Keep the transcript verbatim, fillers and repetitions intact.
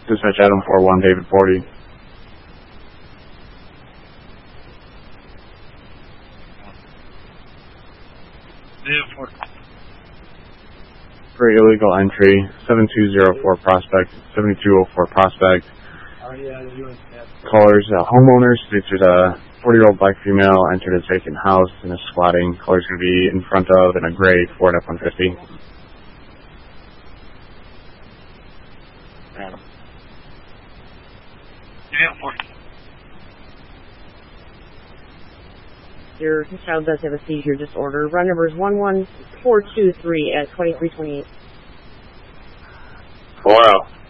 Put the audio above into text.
Dispatch Adam four one, David forty. David forty. For illegal entry, seven two zero four Prospect, seventy-two oh four Prospect. Callers, uh, homeowners, states there's a forty-year-old black female entered a vacant house and is squatting. Caller's going to be in front of in a gray Ford F one fifty. Yeah, forty. Your child does have a seizure disorder. Run number is one one four two three at twenty-three twenty-eight. Wow.